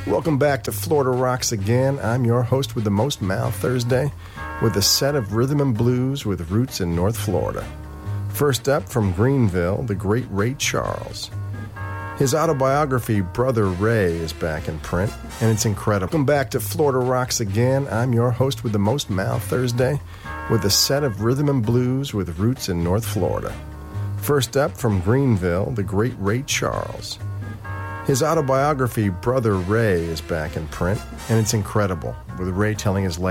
Welcome back to Florida Rocks again. I'm your host with the most, Mal Thursday, with a set of rhythm and blues with roots in North Florida. First up, from Greenville, the great Ray Charles. His autobiography, Brother Ray, is back in print, and it's incredible. Welcome back to Florida Rocks again. I'm your host with the most, Mal Thursday, with a set of rhythm and blues with roots in North Florida. First up, from Greenville, the great Ray Charles. His autobiography, Brother Ray, is back in print, and it's incredible, with Ray telling his life